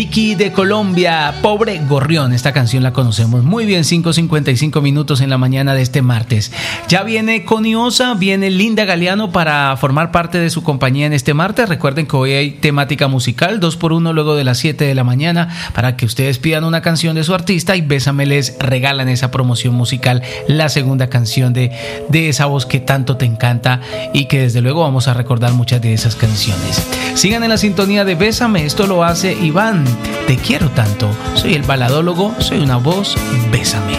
Vicky de Colombia, Pobre Gorrión. Esta canción la conocemos muy bien. 5:55 minutos en la mañana de este martes. Ya viene Connie Osa, viene Linda Galeano para formar parte de su compañía en este martes. Recuerden que hoy hay temática musical, 2x1 luego de las 7 de la mañana, para que ustedes pidan una canción de su artista y Bésame les regalan esa promoción musical, la segunda canción de esa voz que tanto te encanta y que desde luego vamos a recordar muchas de esas canciones. Sigan en la sintonía de Bésame, esto lo hace Iván. Te quiero tanto, soy el baladólogo, soy una voz, bésame.